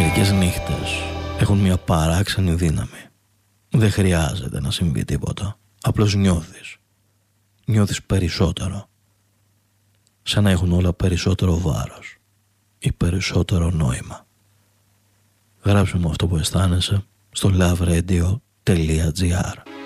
Μερικές νύχτες έχουν μια παράξενη δύναμη. Δεν χρειάζεται να συμβεί τίποτα. Απλώς νιώθεις περισσότερο. Σαν να έχουν όλα περισσότερο βάρος ή περισσότερο νόημα. Γράψε μου αυτό που αισθάνεσαι στο loveradio.gr.